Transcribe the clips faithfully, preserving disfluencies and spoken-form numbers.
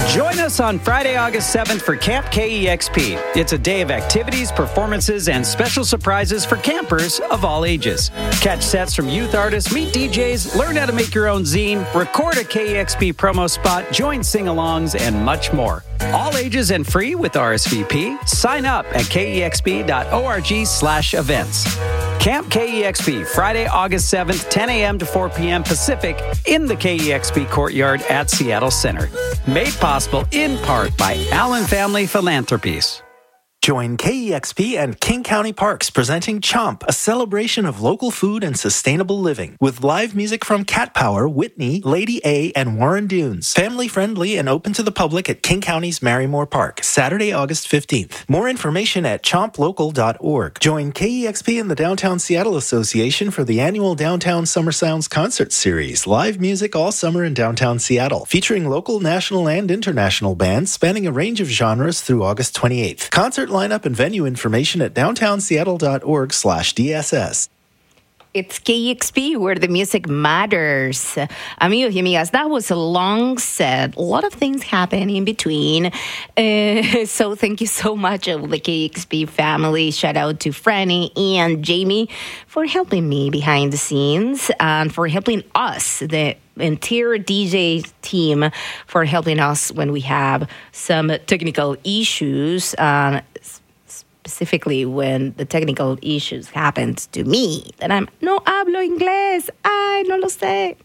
Join us on Friday, August seventh for Camp K E X P. It's a day of activities, performances, and special surprises for campers of all ages. Catch sets from youth artists, meet D Js, learn how to make your own zine, record a K E X P promo spot, join sing-alongs, and much more. All ages and free with R S V P. Sign up at kexp.org slash events. Camp K E X P, Friday, August seventh, ten a.m. to four p.m. Pacific in the K E X P Courtyard at Seattle Center. Made possible in part by Allen Family Philanthropies. Join K E X P and King County Parks presenting Chomp, a celebration of local food and sustainable living, with live music from Cat Power, Whitney, Lady A, and Warren Dunes. Family friendly and open to the public at King County's Marymore Park, Saturday, August fifteenth. More information at chomp local dot org. Join K E X P and the Downtown Seattle Association for the annual Downtown Summer Sounds Concert Series. Live music all summer in downtown Seattle, featuring local, national, and international bands spanning a range of genres through August twenty-eighth. Concert lineup and venue information at downtown seattle dot org slash D S S. It's K E X P, where the music matters. Amigos y amigas, that was a long set. A lot of things happen in between. Uh, so thank you so much, of the K E X P family. Shout out to Franny and Jamie for helping me behind the scenes and for helping us, the entire D J team, for helping us when we have some technical issues. Uh, Specifically when the technical issues happens to me, that I'm no hablo inglés. Ay, no lo sé.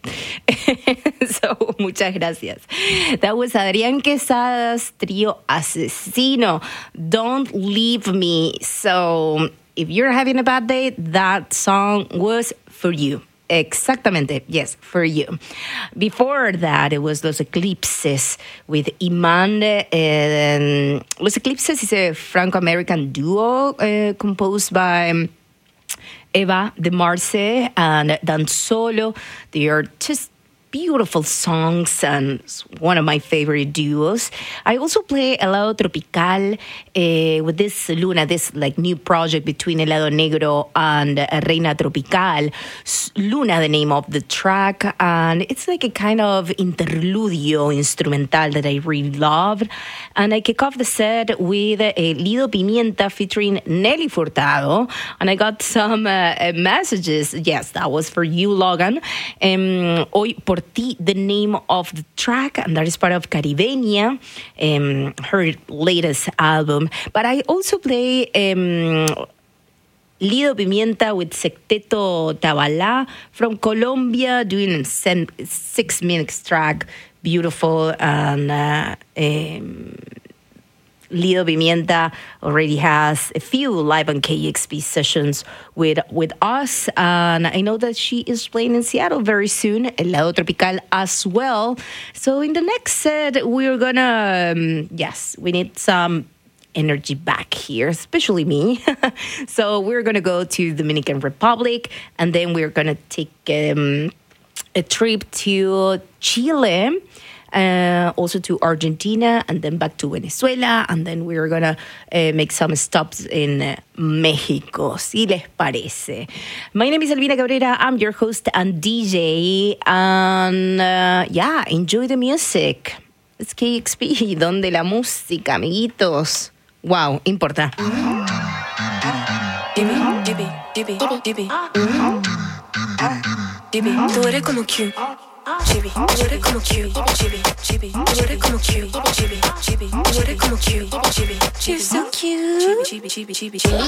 So, muchas gracias. That was Adrián Quesada's Trio Asesino. Don't Leave Me. So, if you're having a bad day, that song was for you. Exactamente, yes, for you. Before that, it was Los Eclipses with Iman. And Los Eclipses is a Franco-American duo uh, composed by Eva de Marce and Dan Solo. They are just beautiful songs and one of my favorite duos. I also play Helado Tropical uh, with this Luna, this like new project between Helado Negro and uh, Reina Tropical. Luna, the name of the track, and it's like a kind of interludio instrumental that I really loved. And I kick off the set with uh, Lido Pimienta featuring Nelly Furtado, and I got some uh, messages. Yes, that was for you, Logan. Um, hoy por ti, the name of the track, and that is part of Caribeña, um, her latest album. But I also play um, Lido Pimienta with Secteto Tabalá from Colombia, doing a six-minute track, beautiful, and uh, um, Lido Pimienta already has a few live on K E X P sessions with with us, and I know that she is playing in Seattle very soon, Helado Tropical as well. So in the next set, we're gonna, um, yes, we need some energy back here, especially me. So we're gonna go to Dominican Republic, and then we're gonna take um, a trip to Chile, Uh, also to Argentina, and then back to Venezuela, and then we're gonna uh, make some stops in uh, Mexico, si les parece. My name is Elvina Cabrera. I'm your host and D J, and uh, yeah, enjoy the music. It's K E X P, donde la música, amiguitos. Wow, importa. Dibi, dibi, dibi, dibi. Dibi, tú eres como Q. Chibi, tú eres como Q. Chibi, chibi, tú eres como Q. Chibi, chibi, tú eres como Q. Chibi, you're so cute. Chibi, chibi, chibi, chibi.